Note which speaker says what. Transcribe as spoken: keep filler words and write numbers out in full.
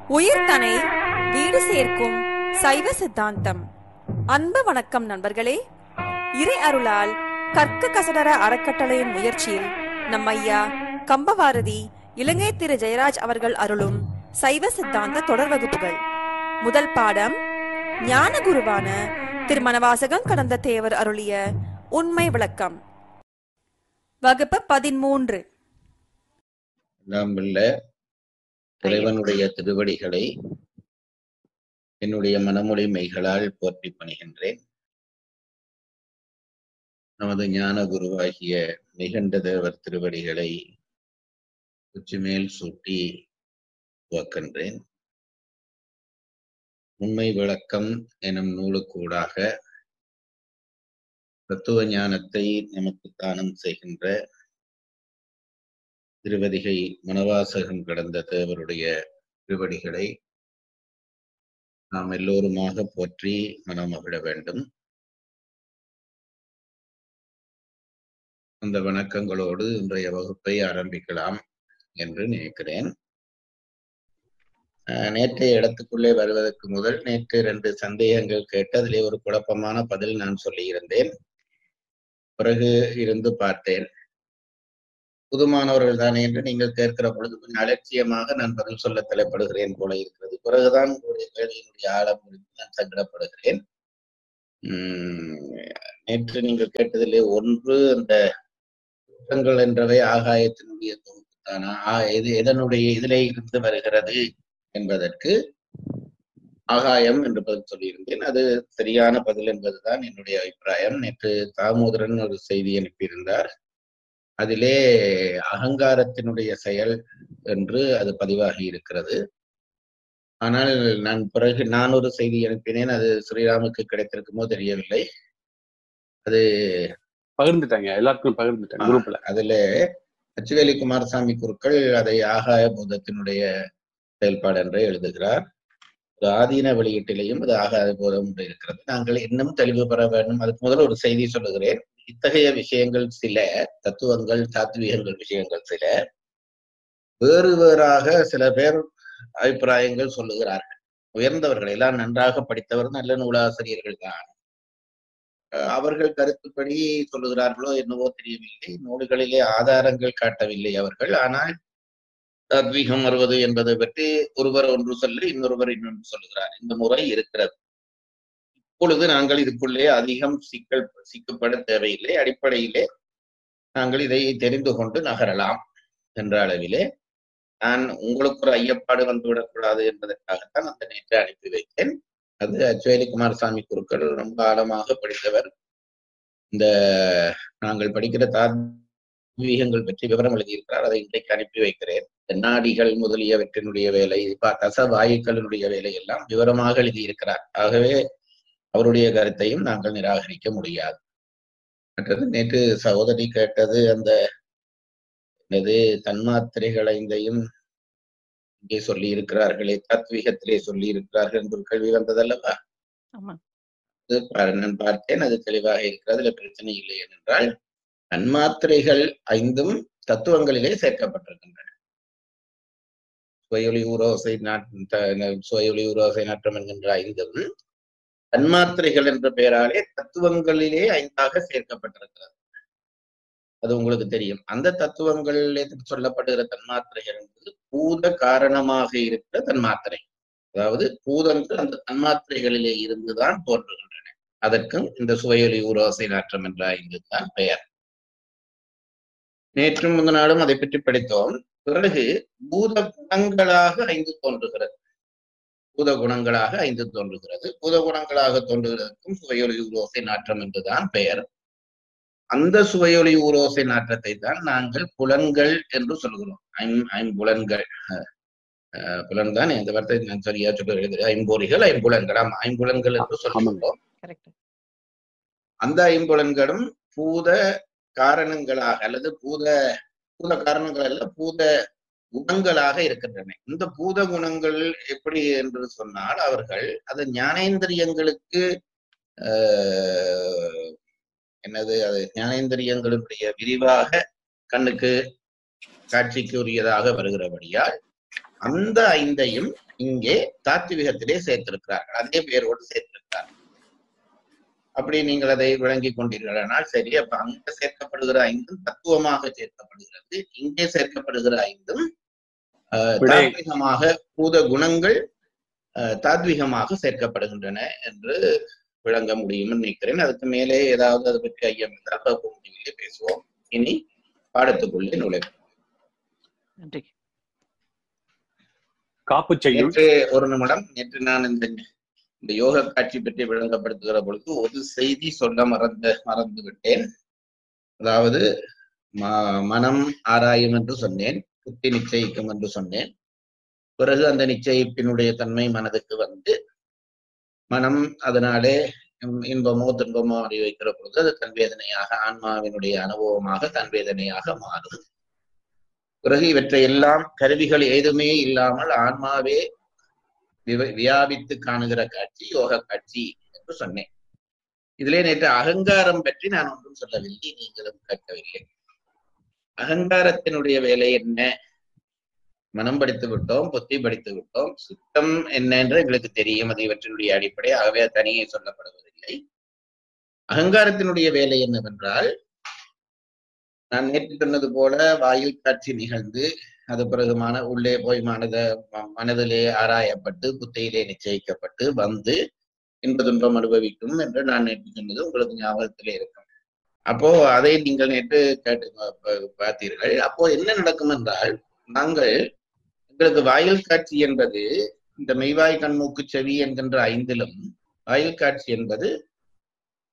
Speaker 1: உயிர்தனை வீடு சேர்க்கும் சைவ சித்தாந்தம். அன்பு வணக்கம் நண்பர்களே. இறை அருளால் கற்க கசடர அறக்கட்டளையின் முயற்சியில் நம் ஐயா கம்பவாரதி இலங்கை திரு ஜெயராஜ் அவர்கள் அருளும் சைவ சித்தாந்த தொடர் வகுப்புகள். முதல் பாடம் ஞான குருவான திருமணவாசகம் கடந்த தேவர் அருளிய உண்மை விளக்கம். வகுப்பு பதிமூன்று.
Speaker 2: இறைவனுடைய திருவடிகளை என்னுடைய மனமொழி மெய்களால் போற்றி பணிகின்றேன். நமது ஞான குருவாகிய நிகண்ட தேவர் திருவடிகளை உச்சிமேல் சூட்டி துவக்கின்றேன். உண்மை விளக்கம் எனும் நூலுக்கூடாக தத்துவ ஞானத்தை நமக்கு தானம் செய்கின்ற திருவதிகை மணவாசகம் கடந்த தேவருடைய திருவடிகளை நாம் எல்லோருமாக போற்றி மனமகிழ வேண்டும். அந்த வணக்கங்களோடு இன்றைய வகுப்பை ஆரம்பிக்கலாம் என்று நினைக்கிறேன். நேற்றைய இடத்துக்குள்ளே வருவதற்கு முதல் நேற்று இரண்டு சந்தேகங்கள் கேட்டு அதிலே ஒரு குழப்பமான பதில் நான் சொல்லியிருந்தேன். பிறகு இருந்து பார்த்தேன், புதுமானவர்கள் தானே என்று நீங்கள் கேட்கிற பொழுது கொஞ்சம் அலட்சியமாக நான் பதில் சொல்ல தலைப்படுகிறேன் போல இருக்கிறது. பிறகுதான் உங்களுடைய கேள்வியினுடைய ஆழம் குறித்து நான் சங்கடப்படுகிறேன். உம் நேற்று நீங்கள் கேட்டதிலே ஒன்று, அந்த குற்றங்கள் என்றவை ஆகாயத்தினுடைய தொகுப்பு தானா, இது எதனுடைய இதிலே இருந்து வருகிறது என்பதற்கு ஆகாயம் என்று பதில் சொல்லியிருந்தேன். அது சரியான பதில் என்பதுதான் என்னுடைய அபிப்பிராயம். நேற்று தாமோதரன் ஒரு செய்தி அனுப்பியிருந்தார். அதிலே அகங்காரத்தினுடைய செயல் என்று அது பதிவாகி இருக்கிறது. ஆனால் நான் பிறகு நான் ஒரு செய்தி அனுப்பினேன், அது ஸ்ரீராமுக்கு கிடைத்திருக்குமோ தெரியவில்லை. அது
Speaker 3: பகிர்ந்துட்டாங்க, எல்லாருக்கும் பகிர்ந்துட்டாங்க குரூப்ல.
Speaker 2: அதுல அச்சுவேலி குமாரசாமி குருக்கள் அதை ஆகாய பூதத்தினுடைய செயல்பாடு என்று எழுதுகிறார். ஒரு ஆதீன வெளியீட்டிலையும் அது ஆகாய பூதம் என்று இருக்கிறது. நாங்கள் இன்னும் தெளிவு பெற வேண்டும். அதுக்கு முதல்ல ஒரு செய்தி சொல்லுகிறேன். இத்தகைய விஷயங்கள் சில தத்துவங்கள் தாத்வீகங்கள் விஷயங்கள் சில வேறு வேறாக சில பேர் அபிப்பிராயங்கள் சொல்லுகிறார்கள். உயர்ந்தவர்கள் எல்லாம் நன்றாக படித்தவர், நல்ல நூலாசிரியர்கள் தான். அவர்கள் கருத்துப்படி சொல்லுகிறார்களோ என்னவோ தெரியவில்லை. நூல்களிலே ஆதாரங்கள் காட்டவில்லை அவர்கள். ஆனால் தாத்வீகம் வருவது என்பதை பற்றி ஒருவர் ஒன்று சொல்லி இன்னொருவர் இன்னொன்று சொல்லுகிறார். இந்த முறை இருக்கிறது. இப்பொழுது நாங்கள் இதுக்குள்ளே அதிகம் சிக்கல் சிக்கப்பட தேவையில்லை. அடிப்படையிலே நாங்கள் இதை தெரிந்து கொண்டு நகரலாம் என்ற அளவிலே நான் உங்களுக்கு ஒரு ஐயப்பாடு வந்துவிடக்கூடாது என்பதற்காகத்தான் அந்த நேற்றை அனுப்பி வைத்தேன். அது அச்சுவேலி குமாரசாமி குருக்கள் ரொம்ப ஆழமாக படித்தவர். இந்த நாங்கள் படிக்கிற தாத்வீகங்கள் பற்றி விவரம் எழுதியிருக்கிறார். அதை இன்றைக்கு அனுப்பி வைக்கிறேன். நாடிகள் முதலியவற்றினுடைய வேலை, தச வாயுக்களினுடைய வேலை எல்லாம் விவரமாக எழுதியிருக்கிறார். ஆகவே அவருடைய கருத்தையும் நாங்கள் நிராகரிக்க முடியாது. மற்றது நேற்று சகோதரி கேட்டது, அந்த என்னது தன்மாத்திரைகள் ஐந்தையும் இங்கே சொல்லி இருக்கிறார்களே, தத்வீகத்திலே சொல்லி இருக்கிறார்கள் என்று கேள்வி வந்ததல்லவா? நான் பார்த்தேன், அது தெளிவாக இருக்கிறது, அதுல பிரச்சனை இல்லை. ஏனென்றால் தன்மாத்திரைகள் ஐந்தும் தத்துவங்களிலே சேர்க்கப்பட்டிருக்கின்றன. சுவையொலி ஊரோசை நாட்டம் சுவையொலி ஊரோசை நாட்டம் என்கின்ற ஐந்தும் தன்மாத்திரைகள் என்ற பெயராலே தத்துவங்களிலே ஐந்தாக சேர்க்கப்பட்டிருக்கிறது. அது உங்களுக்கு தெரியும். அந்த தத்துவங்களிலே சொல்லப்படுகிற தன்மாத்திரைகள் என்பது பூத காரணமாக இருக்கிற தன்மாத்திரை. அதாவது பூதங்கள் அந்த தன்மாத்திரைகளிலே இருந்துதான் தோன்றுகின்றன. அதற்கும் இந்த சுவையொலி ஊரோசை நாற்றம் என்ற ஐந்து தான் பெயர். நேற்றும் முந்த நாளும் அதை பற்றி படித்தோம். பிறகு பூத குணங்களாக ஐந்து தோன்றுகிறது. பூத குணங்களாக ஐந்து தோன்றுகிறது. பூத குணங்களாக தோன்றுகிறதுக்கும் சுவையொலி ஊரோசை நாற்றம் என்றுதான் பெயர். அந்த சுவையொலி ஊரோசை நாற்றத்தை தான் நாங்கள் புலன்கள் என்று சொல்கிறோம். ஐம் ஐம்புலன்கள் அஹ் புலன்தான் இந்த வார்த்தை நான் சரியா சொல்ல, ஐம்பொறிகள் ஐம்புலன்கள். ஐம்புலன்கள் என்று சொல்லுகிறோம். அந்த ஐம்புலன்களும் பூத காரணங்களாக அல்லது பூத பூத காரணங்கள் அல்ல பூத குணங்களாக இருக்கின்றன. இந்த பூத குணங்கள் எப்படி என்று சொன்னால், அவர்கள் அது ஞானேந்திரியங்களுக்கு ஆஹ் என்னது அது ஞானேந்திரியங்களுடைய விரிவாக கண்ணுக்கு காட்சிக்கு உரியதாக வருகிறபடியால் அந்த ஐந்தையும் இங்கே தாத்விகத்திலே சேர்த்திருக்கிறார்கள், அதே பேரோடு சேர்த்திருக்கிறார்கள். அப்படி நீங்கள் அதை விளங்கி கொண்டீர்களானால் சரி. அப்ப அங்க சேர்க்கப்படுகிற ஐந்தும் தத்துவமாக சேர்க்கப்படுகிறது, இங்கே சேர்க்கப்படுகிற ஐந்தும் தாத்விகமாக பூத குணங்கள் தாத்விகமாக சேர்க்கப்படுகின்றன என்று விளங்க முடியும் நினைக்கிறேன். அதுக்கு மேலே ஏதாவது அதை பற்றி ஐயம் இருந்தால் வகுப்பு முடிவிலே பேசுவோம். இனி பாடத்துக்குள்ளே நுழைவோம்.
Speaker 4: நன்றி.
Speaker 3: காப்பு செய்யும்
Speaker 2: நேற்று ஒரு நிமிடம் நேற்று நான் இந்த இந்த யோக காட்சி பற்றி விளங்கப்படுத்துகிற பொழுது ஒரு செய்தி சொல்ல மறந்த மறந்து விட்டேன். அதாவது மனம் ஆராயும் என்று சொன்னேன், புத்தி நிச்சயிக்கும் என்று சொன்னேன். பிறகு அந்த நிச்சயிப்பினுடைய தன்மை மனதுக்கு வந்து மனம் அதனாலே இன்பமோ துன்பமோ அறி வைக்கிற பொழுது அது தன்வேதனையாக ஆன்மாவினுடைய அனுபவமாக தன்வேதனையாக மாறும். பிறகு இவற்றை எல்லாம் கருவிகள் ஏதுமே இல்லாமல் ஆன்மாவே வியாபித்து காணுகிற காட்சி யோக காட்சி என்று சொன்னேன். இதிலே நேற்று அகங்காரம் பற்றி நான் ஒன்றும் சொல்லவில்லை, நீங்களும் கேட்கவில்லை. அகங்காரத்தினுடைய வேலை என்ன? மனம் படித்து விட்டோம், புத்தி படித்து விட்டோம், சுத்தம் என்ன என்று எங்களுக்கு தெரியும், அது இவற்றினுடைய அடிப்படை, ஆகவே தனியே சொல்லப்படுவதில்லை. அகங்காரத்தினுடைய வேலை என்னவென்றால், நான் நேற்று சொன்னது போல வாயில் காட்சி நிகழ்ந்து அது பிறகு மன உள்ளே போய் மனத மனதிலே ஆராயப்பட்டு புத்தியிலே நிச்சயிக்கப்பட்டு வந்து இன்ப துன்பம் அனுபவிக்கும் என்று நான் நேற்று சொன்னது உங்களுக்கு ஞாபகத்திலே இருக்கும். அப்போ அதை நீங்கள் நேற்று கேட்டு பார்த்தீர்கள். அப்போ என்ன நடக்கும் என்றால், நாங்கள் எங்களுக்கு வாயில் காட்சி என்பது இந்த மெய்வாய் கண்மூக்கு செவி என்கின்ற ஐந்திலும் வாயில் காட்சி என்பது